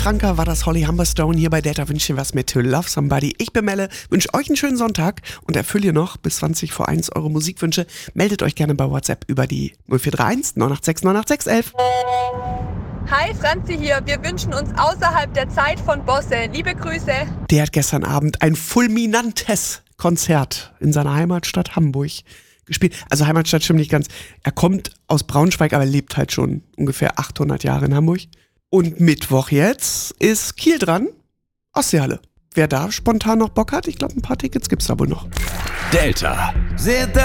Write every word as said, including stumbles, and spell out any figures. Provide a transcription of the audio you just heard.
Franka war das Holly Humberstone hier bei Delta. Wünsche dir was mit To Love Somebody. Ich bin Melle, wünsche euch einen schönen Sonntag und erfülle ihr noch bis zwanzig vor eins eure Musikwünsche. Meldet euch gerne bei WhatsApp über die null vier drei eins neun acht sechs neun acht sechs elf. Hi, Franzi hier. Wir wünschen uns außerhalb der Zeit von Bosse. Liebe Grüße. Der hat gestern Abend ein fulminantes Konzert in seiner Heimatstadt Hamburg gespielt. Also Heimatstadt stimmt nicht ganz. Er kommt aus Braunschweig, aber lebt halt schon ungefähr achthundert Jahre in Hamburg. Und Mittwoch jetzt ist Kiel dran, Ostseehalle. Wer da spontan noch Bock hat, ich glaube ein paar Tickets gibt's da wohl noch. Delta.